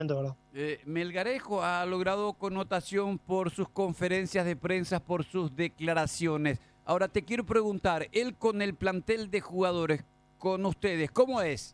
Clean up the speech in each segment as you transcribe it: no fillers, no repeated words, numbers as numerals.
¿verdad? Melgarejo ha logrado connotación por sus conferencias de prensa, por sus declaraciones. Ahora te quiero preguntar, él con el plantel de jugadores, con ustedes, ¿cómo es?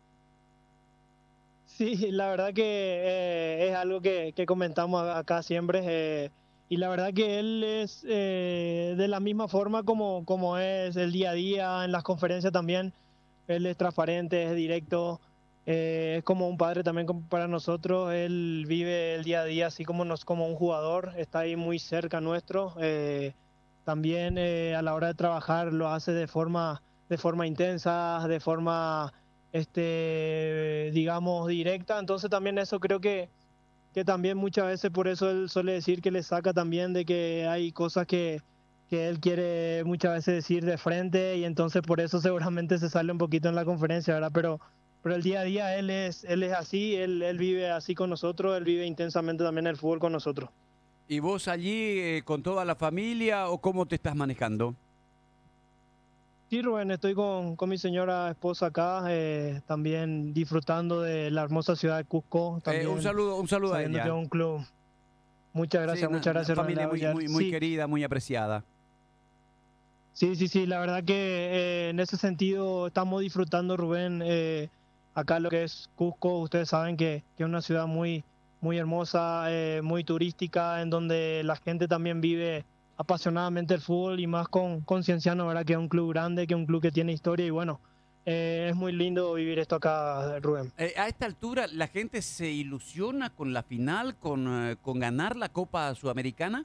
Sí, la verdad que es algo que comentamos acá siempre. Y la verdad que él es de la misma forma como es el día a día, en las conferencias también. Él es transparente, es directo, es como un padre también para nosotros. Él vive el día a día así como un jugador, está ahí muy cerca nuestro. También a la hora de trabajar lo hace de forma intensa, de forma digamos, directa. Entonces también eso creo que también muchas veces por eso él suele decir que le saca también de que hay cosas que él quiere muchas veces decir de frente y entonces por eso seguramente se sale un poquito en la conferencia, ¿verdad? Pero el día a día él es así, él vive así con nosotros, él vive intensamente también el fútbol con nosotros. ¿Y vos allí con toda la familia o cómo te estás manejando? Sí, Rubén, estoy con mi señora esposa acá, también disfrutando de la hermosa ciudad de Cusco, también Un saludo a sabiendo que es ella. un club. Sí, Muchas una gracias, Rubén. familia muy, muy, muy Sí, querida, muy apreciada. sí, sí, sí, la verdad que en ese sentido estamos disfrutando, Rubén, acá lo que es Cusco. Ustedes saben que es una ciudad muy hermosa, muy turística, en donde la gente también vive apasionadamente el fútbol y más con Cienciano, ¿verdad? Que es un club grande, que es un club que tiene historia y bueno, es muy lindo vivir esto acá, Rubén. A esta altura, ¿la gente se ilusiona con la final, con ganar la Copa Sudamericana?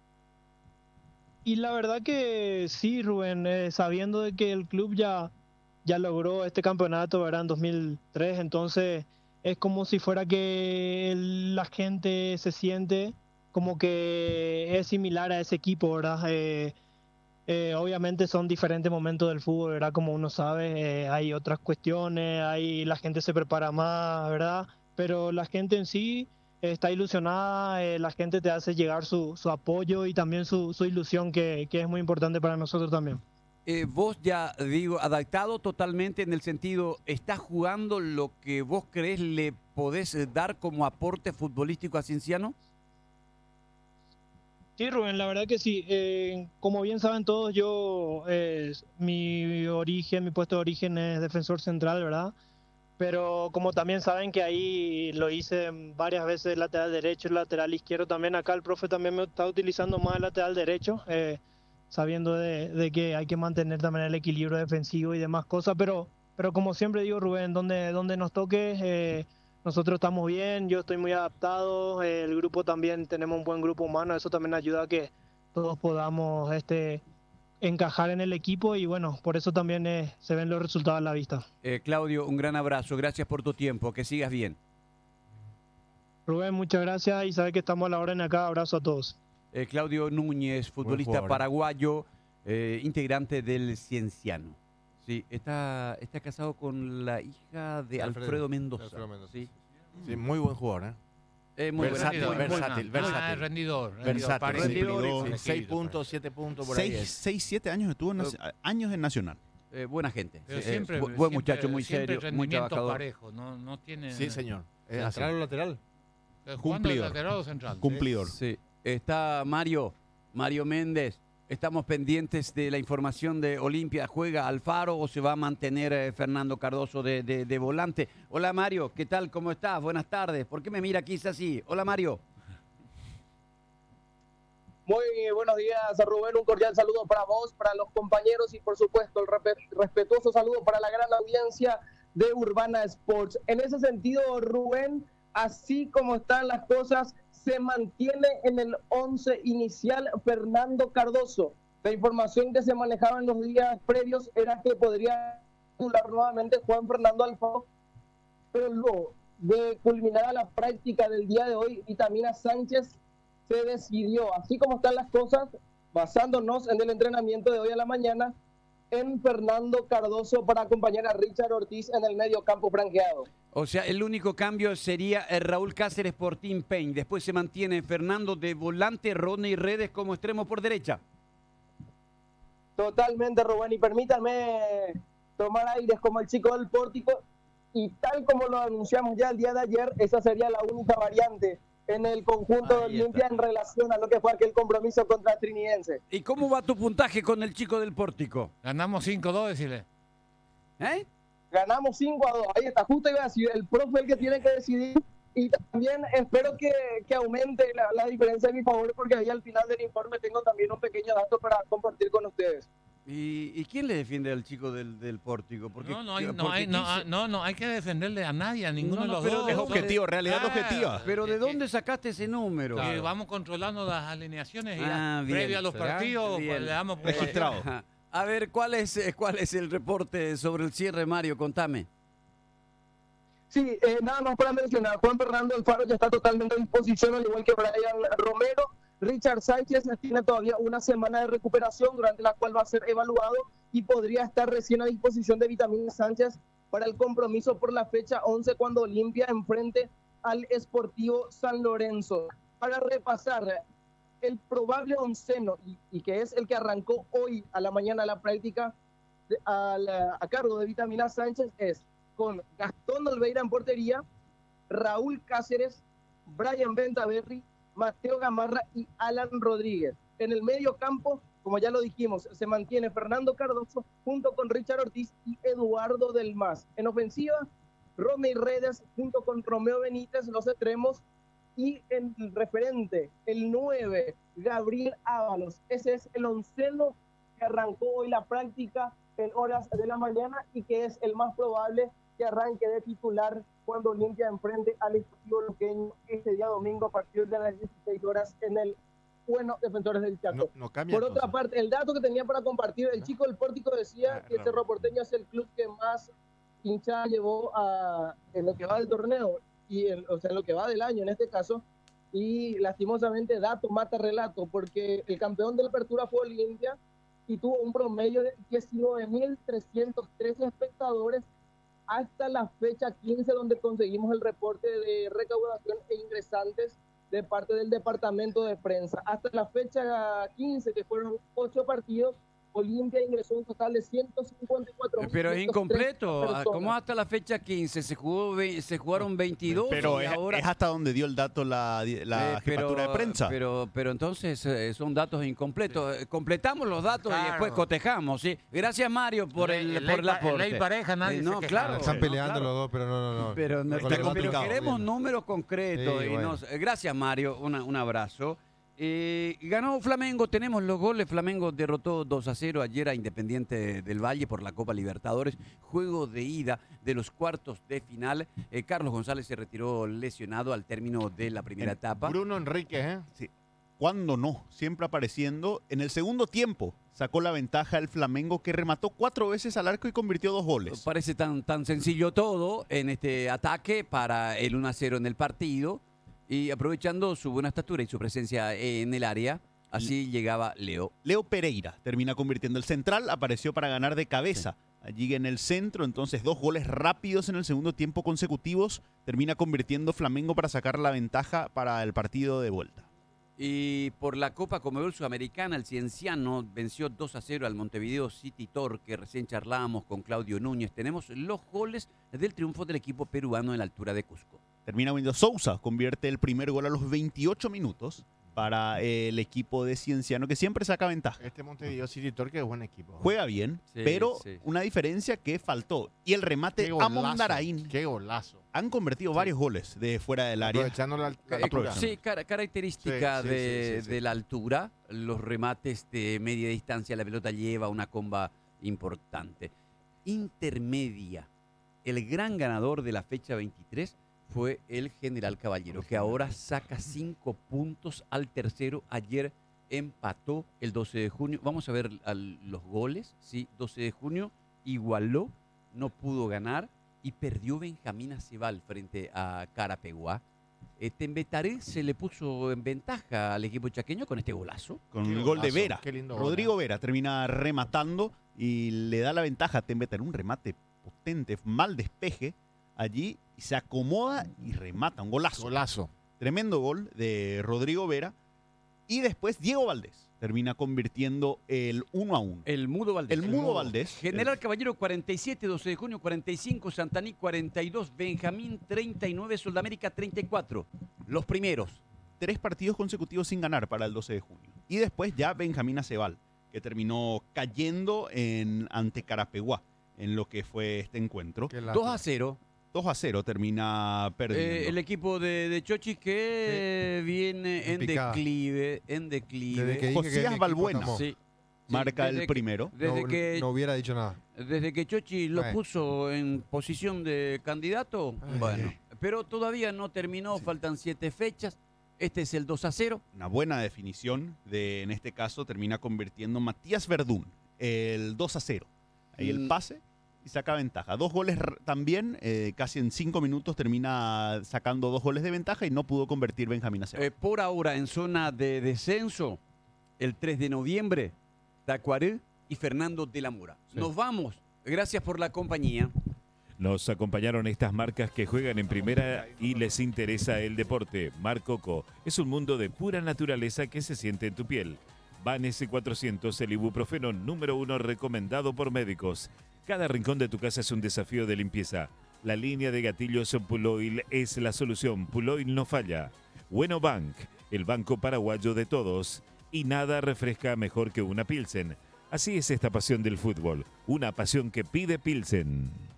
Y la verdad que sí, Rubén, sabiendo de que el club ya logró este campeonato, ¿verdad? En 2003, entonces es como si fuera que la gente se siente como que es similar a ese equipo, ¿verdad? Obviamente son diferentes momentos del fútbol, ¿verdad? Como uno sabe, hay otras cuestiones, la gente se prepara más, ¿verdad? Pero la gente en sí está ilusionada, la gente te hace llegar su apoyo y también su ilusión, que es muy importante para nosotros también. Vos ya digo, adaptado totalmente en el sentido, ¿estás jugando lo que vos crees le podés dar como aporte futbolístico a Cienciano? Sí, Rubén, la verdad que sí. Como bien saben todos, mi puesto de origen es defensor central, ¿verdad? Pero como también saben que ahí lo hice varias veces lateral derecho, lateral izquierdo también, acá el profe también me está utilizando más el lateral derecho, sabiendo de que hay que mantener también el equilibrio defensivo y demás cosas, pero como siempre digo, Rubén, donde nos toque, nosotros estamos bien, yo estoy muy adaptado, el grupo también, tenemos un buen grupo humano, eso también ayuda a que todos podamos encajar en el equipo y bueno, por eso también se ven los resultados a la vista. Claudio, un gran abrazo, gracias por tu tiempo, que sigas bien. Rubén, muchas gracias y sabe que estamos a la orden acá. Abrazo a todos. Claudio Núñez, Buen futbolista jugador, ¿eh? paraguayo, integrante del Cienciano. Sí, está casado con la hija de Alfredo Mendoza. Alfredo Mendoza, Sí. sí. Sí, muy buen jugador, ¿eh? Muy Versátil, buena. versátil, versátil. Rendidor. Versátil, sí. Rendidor y 6 puntos, 7 puntos por ahí. 7 años estuvo años en Nacional. Buena gente. Pero Sí, siempre, buen muchacho, muy siempre serio, muy rendimiento trabajador. parejo, no tiene... Sí, señor. Sí, ¿Lateral o lateral? Jugando de Cumplidor. lateral o central. Cumplidor. Sí. Está Mario Méndez. Estamos pendientes de la información de Olimpia. ¿Juega Alfaro o se va a mantener Fernando Cardoso de volante? Hola Mario, ¿qué tal? ¿Cómo estás? Buenas tardes. ¿Por qué me mira aquí así? Hola Mario. Muy buenos días, Rubén. Un cordial saludo para vos, para los compañeros y, por supuesto, el respetuoso saludo para la gran audiencia de Urbana Sports. En ese sentido, Rubén, así como están las cosas, se mantiene en el 11 inicial Fernando Cardoso. La información que se manejaba en los días previos era que podría titular nuevamente Juan Fernando Alfaro, pero luego de culminar la práctica del día de hoy, Vitamina Sánchez se decidió, así como están las cosas, basándonos en el entrenamiento de hoy a la mañana, en Fernando Cardoso para acompañar a Richard Ortiz en el medio campo franqueado. O sea, el único cambio sería Raúl Cáceres por Tim Payne. Después se mantiene Fernando de volante, Rodney Redes como extremo por derecha. Totalmente, Rubén, y permítanme tomar aires como el chico del pórtico. y tal como lo anunciamos ya el día de ayer, esa sería la única variante en el conjunto de Ahí Olimpia está. en relación a lo que fue aquel compromiso contra Trinidense. ¿Y cómo va tu puntaje con el chico del Pórtico? Ganamos 5-2, decirle. ¿Eh? Ganamos 5-2, ahí está, justo iba a decir, el profe el que tiene que decidir, y también espero que aumente la diferencia en mi favor, porque ahí al final del informe tengo también un pequeño dato para compartir con ustedes. ¿Y quién le defiende al chico del Pórtico? Porque, No hay que defenderle a nadie, a ninguno No, de no, los pero dos. de- Es objetivo, realidad objetiva. ¿Pero de dónde sacaste ese número? Que vamos controlando las alineaciones y Ah, bien, previo a los ¿será? partidos, Bien. pues, le damos por Registrado. Ajá. A ver, ¿cuál es el reporte sobre el cierre, Mario? Contame. Sí, nada más para mencionar, Juan Fernando Alfaro ya está totalmente a disposición, al igual que Brian Romero. Richard Sánchez tiene todavía una semana de recuperación durante la cual va a ser evaluado y podría estar recién a disposición de Vitamina Sánchez para el compromiso por la fecha 11 cuando Olimpia enfrente al Sportivo San Lorenzo. Para repasar el probable onceno y que es el que arrancó hoy a la mañana la práctica a cargo de Vitamina Sánchez es con Gastón Olveira en portería, Raúl Cáceres, Brian Ventaverri, Mateo Gamarra y Alan Rodríguez. En el medio campo, como ya lo dijimos, se mantiene Fernando Cardoso junto con Richard Ortiz y Eduardo Del Mas. En ofensiva, Romey Redes junto con Romeo Benítez, los extremos, y en el referente, el 9, Gabriel Ábalos. Ese es el onceno que arrancó hoy la práctica en horas de la mañana y que es el más probable que arranque de titular cuando Olimpia enfrente al Sportivo Luqueño este día domingo a partir de las 16 horas en el Defensores del Chaco. No cambia. Por otra parte, el dato que tenía para compartir, el chico del Pórtico decía que Cerro Porteño es el club que más hinchada llevó en lo que va del torneo, en lo que va del año en este caso, y lastimosamente dato mata relato, porque el campeón de la apertura fue Olimpia y tuvo un promedio de 19.313 espectadores hasta la fecha 15, donde conseguimos el reporte de recaudación e ingresantes de parte del departamento de prensa. Hasta la fecha 15, que fueron 8 partidos, Olimpia ingresó un total de 154. Pero es incompleto. ¿Cómo hasta la fecha 15? Se jugaron 22. Pero y ahora... es hasta donde dio el dato la jefatura de prensa. Pero entonces son datos incompletos. Completamos los datos y después cotejamos. ¿Sí? Gracias, Mario, por el aporte. Ley pareja, nadie no, se queja. claro. Están peleando claro. los dos, pero no. Pero, Está complicado. queremos números concretos. Sí, y bueno. gracias, Mario. Un abrazo. Ganó Flamengo, tenemos los goles. Flamengo derrotó 2-0 ayer a Independiente del Valle por la Copa Libertadores. Juego de ida de los cuartos de final. Carlos González se retiró lesionado al término de la primera etapa. Bruno Enríquez, ¿eh? Sí. ¿Cuándo no? Siempre apareciendo. En el segundo tiempo sacó la ventaja el Flamengo, que remató 4 veces al arco y convirtió 2 goles. Parece tan sencillo todo en este ataque para el 1-0 en el partido. Y aprovechando su buena estatura y su presencia en el área, así llegaba Leo. Leo Pereira termina convirtiendo el central, apareció para ganar de cabeza. Allí en el centro, entonces 2 goles rápidos en el segundo tiempo consecutivos, termina convirtiendo Flamengo para sacar la ventaja para el partido de vuelta. Y por la Copa Conmebol Sudamericana, el Cienciano venció 2-0 al Montevideo City Torque. Recién charlábamos con Claudio Núñez. Tenemos los goles del triunfo del equipo peruano en la altura de Cusco. Termina Wendel Sousa, convierte el primer gol a los 28 minutos para el equipo de Cienciano, que siempre saca ventaja. Este Montevideo City Torque es buen equipo. Juega bien, Sí, pero sí. una diferencia que faltó. Y el remate Qué a golazo, Mondaraín. Qué golazo. Han convertido varios goles de fuera del área. Aprovechando la altura. Aprovechando. Sí, característica Sí, de la altura, los remates de media distancia, la pelota lleva una comba importante. Intermedia, el gran ganador de la fecha 23 fue el General Caballero, que ahora saca 5 puntos al tercero. Ayer empató el 12 de junio. Vamos a ver los goles. Sí, 12 de junio igualó, no pudo ganar y perdió Benjamín Acebal frente a Carapeguá. Tembetaré se le puso en ventaja al equipo chaqueño con este golazo. Con Qué el gol de golazo, Vera. qué lindo gol, Rodrigo Vera termina rematando y le da la ventaja a Tembetaré. Un remate potente, mal despeje allí, y se acomoda y remata. Un golazo. Golazo. Tremendo gol de Rodrigo Vera. Y después Diego Valdés. termina convirtiendo el 1-1. El Mudo Valdés. El Mudo Valdés. General Caballero 47, 12 de junio 45, Santaní 42, Benjamín 39, Sudamérica 34. Los primeros. 3 partidos consecutivos sin ganar para el 12 de junio. Y después ya Benjamín Aceval, que terminó cayendo ante Carapeguá en lo que fue este encuentro. 2-0. 2-0 termina perdiendo. El equipo de Chochis que viene en picada. declive. Desde que dije que Josías mi equipo Balbuena. tomó. Sí. Marca desde el primero. Desde no, que no hubiera dicho nada. Desde que Chochi lo Bueno. puso en posición de candidato, Ay, bueno, ay. pero todavía no terminó, faltan 7 fechas. Este es el 2-0. Una buena definición en este caso termina convirtiendo Matías Verdún el 2-0. Ahí el pase y saca ventaja. 2 goles también, casi en 5 minutos termina sacando 2 goles de ventaja y no pudo convertir Benjamín Aceval. Por ahora en zona de descenso, el 3 de noviembre, Tacuaré y Fernando de la Mora. Sí. Nos vamos. Gracias por la compañía. Nos acompañaron estas marcas que juegan en primera y les interesa el deporte. Mar Coco es un mundo de pura naturaleza que se siente en tu piel. Van S400, el ibuprofeno número 1 recomendado por médicos. Cada rincón de tu casa es un desafío de limpieza. La línea de gatillos Puloil es la solución. Puloil no falla. Bueno Bank, el banco paraguayo de todos. Y nada refresca mejor que una Pilsen. Así es esta pasión del fútbol. Una pasión que pide Pilsen.